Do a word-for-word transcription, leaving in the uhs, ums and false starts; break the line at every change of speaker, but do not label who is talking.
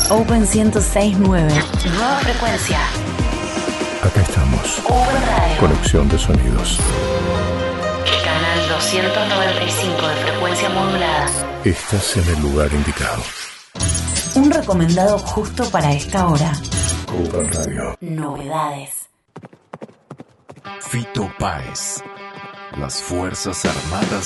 Open ciento seis punto nueve. Nueva frecuencia.
Acá estamos.
Open Radio.
Conexión de sonidos.
Canal doscientos noventa y cinco de frecuencia modulada.
Estás en el lugar indicado.
Un recomendado justo para esta hora.
Open Radio.
Novedades.
Fito Páez. Las Fuerzas Armadas